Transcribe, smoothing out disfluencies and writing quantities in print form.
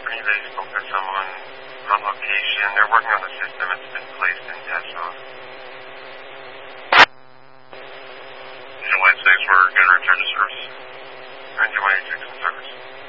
company. They spoke to someone on location. They're working on the system. It's been placed in test off. Engine 186, we're going to return to service. Engine 186 in service.